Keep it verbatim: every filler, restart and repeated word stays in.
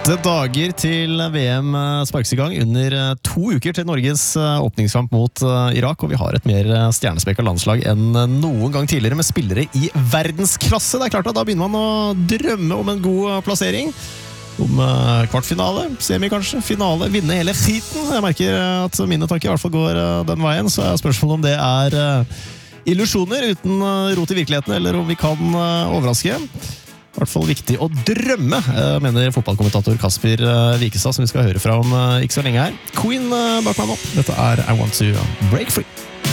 Åtte dager til V M sparkes i gang under to uker til Norges åpningskamp mot Irak, og vi har et mer stjernespekket landslag enn noen gang tidligere med spillere i verdensklasse. Det er klart at da begynner man å drømme om en god plassering. Om kvartfinale, semi kanskje, finale, vinne hele skiten. Jeg merker at mine tanker i hvert fall går den veien, så er spørsmålet om det er illusjoner uten rot i virkeligheten, eller om vi kan overraske. I hvert fall viktig å drømme, mener fotballkommentator Kasper Wikestad, som vi skal høre fra om ikke så lenge her. Queen bak meg nå. Dette er I Want To Break Free.